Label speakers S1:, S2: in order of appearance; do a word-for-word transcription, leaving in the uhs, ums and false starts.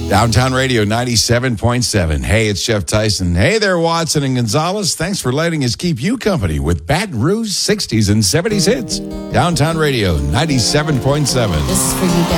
S1: Downtown Radio ninety-seven point seven. Hey, it's Jeff Tyson. Hey there, Watson and Gonzalez. Thanks for letting us keep you company with Baton Rouge sixties and seventies hits. Downtown Radio ninety-seven point seven.
S2: This is for you guys.